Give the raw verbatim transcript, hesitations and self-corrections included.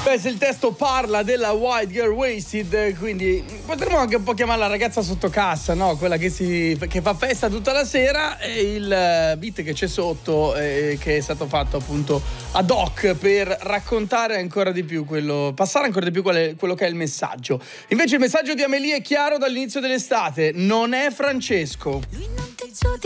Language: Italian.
Beh, se il testo parla della White Girl Wasted, quindi potremmo anche un po' chiamarla ragazza sotto cassa, no? Quella che si che fa festa tutta la sera, e il beat che c'è sotto, eh, che è stato fatto appunto ad hoc per raccontare ancora di più quello, passare ancora di più qual è, quello che è il messaggio. Invece il messaggio di Amelie è chiaro dall'inizio dell'estate: non è Francesco. Lui non ti giudica